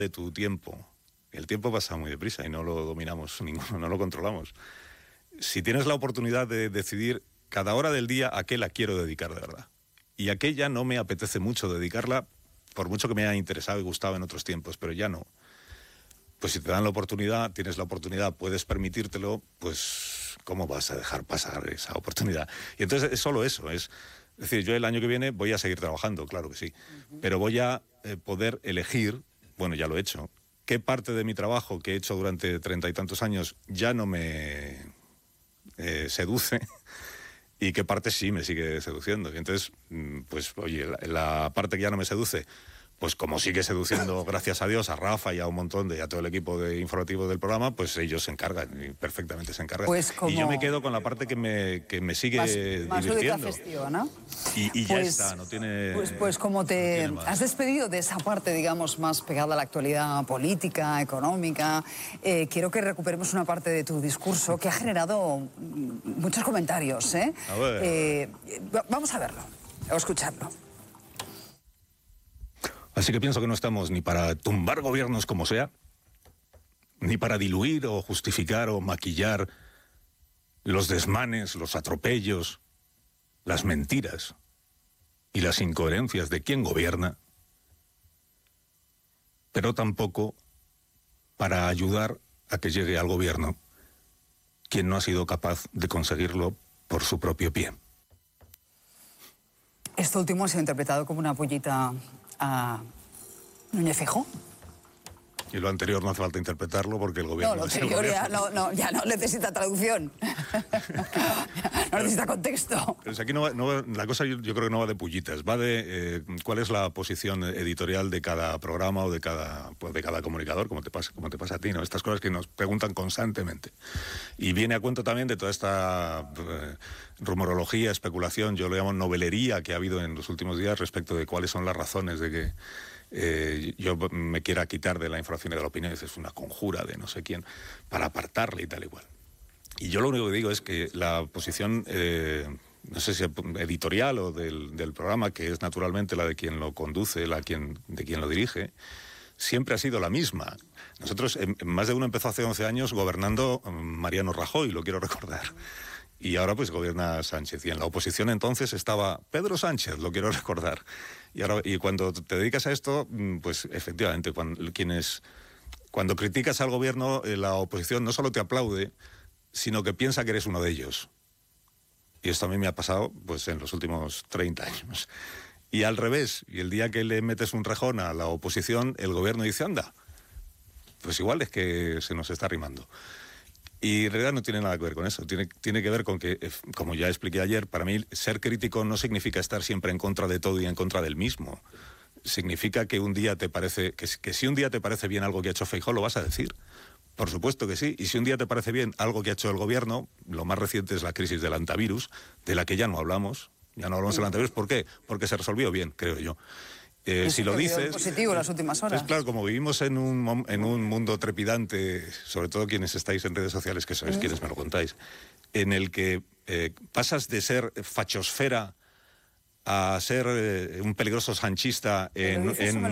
de tu tiempo. El tiempo pasa muy deprisa y no lo dominamos ninguno, no lo controlamos. Si tienes la oportunidad de decidir cada hora del día a qué la quiero dedicar de verdad, y a qué ya no me apetece mucho dedicarla, por mucho que me haya interesado y gustado en otros tiempos, pero ya no. Pues si te dan la oportunidad, tienes la oportunidad, puedes permitírtelo, pues ¿cómo vas a dejar pasar esa oportunidad? Y entonces es solo eso, es decir, yo el año que viene voy a seguir trabajando, claro que sí, pero voy a poder elegir, bueno, ya lo he hecho, qué parte de mi trabajo que he hecho durante 30 y tantos años ya no me seduce y qué parte sí me sigue seduciendo. Y entonces, pues oye, la parte que ya no me seduce, pues como sigue seduciendo, gracias a Dios, a Rafa y a un montón a todo el equipo de informativo del programa, pues ellos se encargan, y perfectamente se encargan. Pues y yo me quedo con la parte que me sigue más divirtiendo. gestiona. Y ya está, no tiene... Pues como te has despedido de esa parte, digamos, más pegada a la actualidad política, económica, quiero que recuperemos una parte de tu discurso que ha generado muchos comentarios, ¿eh? A ver. Vamos a verlo, o escucharlo. Así que pienso que no estamos ni para tumbar gobiernos como sea, ni para diluir o justificar o maquillar los desmanes, los atropellos, las mentiras y las incoherencias de quien gobierna, pero tampoco para ayudar a que llegue al gobierno quien no ha sido capaz de conseguirlo por su propio pie. Esto último ha sido interpretado como una pollita a Núñez Feijóo. Y lo anterior no hace falta interpretarlo porque el gobierno... No, lo anterior ya no necesita traducción. No necesita contexto. Pues aquí la cosa yo creo que no va de pullitas, va de cuál es la posición editorial de cada programa o de cada comunicador, como te pasa a ti, ¿no? Estas cosas que nos preguntan constantemente. Y viene a cuento también de toda esta rumorología, especulación, yo lo llamo novelería que ha habido en los últimos días respecto de cuáles son las razones de que yo me quiera quitar de la información y de la opinión. Es una conjura de no sé quién para apartarle y tal igual. Y yo lo único que digo es que la posición, no sé si editorial o del programa, que es naturalmente la de quien lo conduce, de quien lo dirige, siempre ha sido la misma. Nosotros, más de uno empezó hace 11 años gobernando Mariano Rajoy, lo quiero recordar. Y ahora pues gobierna Sánchez. Y en la oposición entonces estaba Pedro Sánchez, lo quiero recordar. Y cuando te dedicas a esto, pues efectivamente, cuando criticas al gobierno, la oposición no solo te aplaude, sino que piensa que eres uno de ellos. Y esto a mí me ha pasado pues en los últimos 30 años. Y al revés, y el día que le metes un rejón a la oposición, el gobierno dice, anda, pues igual es que se nos está arrimando. Y en realidad no tiene nada que ver con eso, tiene que ver con que, como ya expliqué ayer, para mí ser crítico no significa estar siempre en contra de todo y en contra del mismo. Significa que un día te parece, que si un día te parece bien algo que ha hecho Feijóo, lo vas a decir. Por supuesto que sí, y si un día te parece bien algo que ha hecho el gobierno, lo más reciente es la crisis del antivirus, de la que ya no hablamos del antivirus, ¿por qué? Porque se resolvió bien, creo yo. Si lo dices, positivo las últimas horas. Es claro, como vivimos en un mundo trepidante, sobre todo quienes estáis en redes sociales, que sois quienes me lo contáis, en el que pasas de ser fachosfera a ser un peligroso sanchista en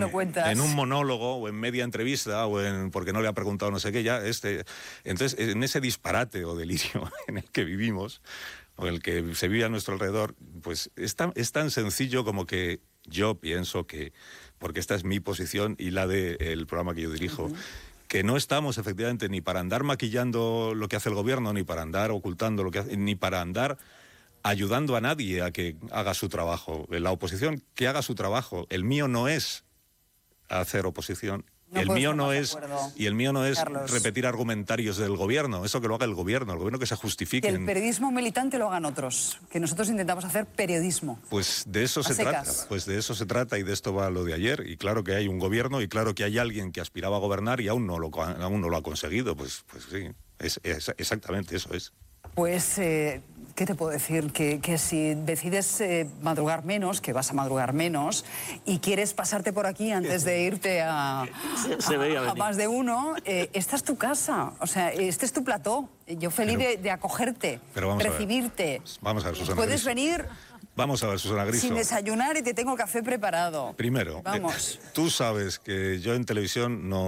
un monólogo o en media entrevista o porque no le ha preguntado no sé qué ya. Entonces, en ese disparate o delirio en el que vivimos, o en el que se vive a nuestro alrededor, pues es tan sencillo como que yo pienso que, porque esta es mi posición y la del programa que yo dirijo, que no estamos efectivamente ni para andar maquillando lo que hace el gobierno, ni para andar ocultando lo que hace, ni para andar ayudando a nadie a que haga su trabajo. La oposición, que haga su trabajo. El mío no es hacer oposición. El mío no es Carlos, repetir argumentarios del gobierno. Eso que lo haga el gobierno que se justifique. Que el periodismo militante lo hagan otros. Que nosotros intentamos hacer periodismo. Pues de eso se trata. Pues de eso se trata y de esto va lo de ayer. Y claro que hay un gobierno y claro que hay alguien que aspiraba a gobernar y aún no lo ha conseguido. Pues sí, exactamente eso es. Pues, ¿qué te puedo decir? Que si decides madrugar menos, que vas a madrugar menos, y quieres pasarte por aquí antes de irte a más de uno, esta es tu casa, o sea, este es tu plató. Yo feliz de acogerte, recibirte. Vamos a ver, Susana Puedes Griso. venir... Vamos a ver, Susana Griso. Sin desayunar y te tengo café preparado. Primero, tú sabes que yo en televisión no...